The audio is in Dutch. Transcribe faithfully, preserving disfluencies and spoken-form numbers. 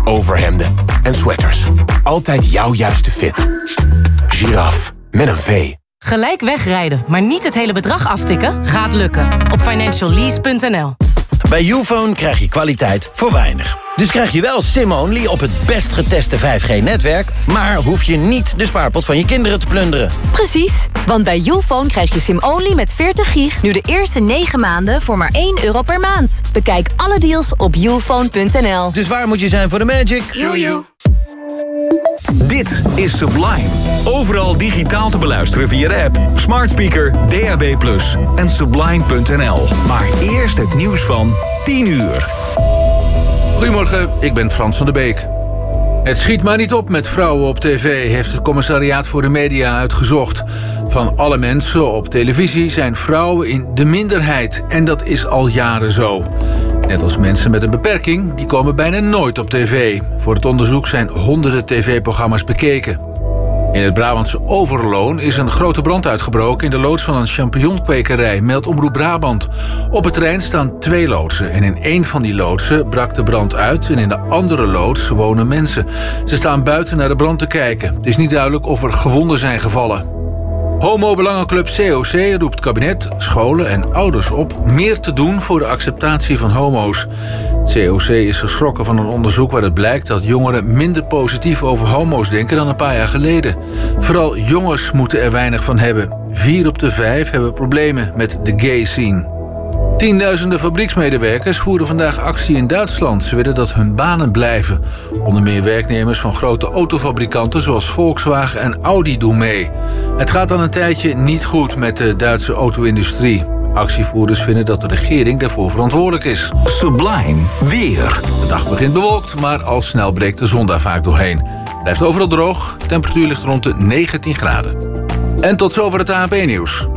overhemden en sweaters. Altijd jouw juiste fit. Giraffe, met een V. Gelijk wegrijden, maar niet het hele bedrag aftikken? Gaat lukken. Op financial lease punt n l. Bij Youfone krijg je kwaliteit voor weinig. Dus krijg je wel SIM-only op het best geteste vijf G-netwerk... maar hoef je niet de spaarpot van je kinderen te plunderen. Precies, want bij Youfone krijg je SIM-only met veertig gig... nu de eerste negen maanden voor maar één euro per maand. Bekijk alle deals op youfone punt n l. Dus waar moet je zijn voor de magic? Jojo. Dit is Sublime. Overal digitaal te beluisteren via de app, smart speaker, D A B plus en sublime punt n l. Maar eerst het nieuws van tien uur. Goedemorgen, ik ben Frans van der Beek. Het schiet maar niet op met vrouwen op tv, heeft het Commissariaat voor de Media uitgezocht. Van alle mensen op televisie zijn vrouwen in de minderheid. En dat is al jaren zo. Net als mensen met een beperking, die komen bijna nooit op tv. Voor het onderzoek zijn honderden tv-programma's bekeken. In het Brabantse Overloon is een grote brand uitgebroken in de loods van een champignonkwekerij, meldt Omroep Brabant. Op het terrein staan twee loodsen en in één van die loodsen brak de brand uit en in de andere loods wonen mensen. Ze staan buiten naar de brand te kijken. Het is niet duidelijk of er gewonden zijn gevallen. Homo-belangenclub C O C roept kabinet, scholen en ouders op meer te doen voor de acceptatie van homo's. C O C is geschrokken van een onderzoek waaruit blijkt dat jongeren minder positief over homo's denken dan een paar jaar geleden. Vooral jongens moeten er weinig van hebben. Vier op de vijf hebben problemen met de gay scene. Tienduizenden fabrieksmedewerkers voeren vandaag actie in Duitsland. Ze willen dat hun banen blijven. Onder meer werknemers van grote autofabrikanten zoals Volkswagen en Audi doen mee. Het gaat al een tijdje niet goed met de Duitse auto-industrie. Actievoerders vinden dat de regering daarvoor verantwoordelijk is. Sublime weer. De dag begint bewolkt, maar al snel breekt de zon daar vaak doorheen. Blijft overal droog, de temperatuur ligt rond de negentien graden. En tot zover het A N P-nieuws.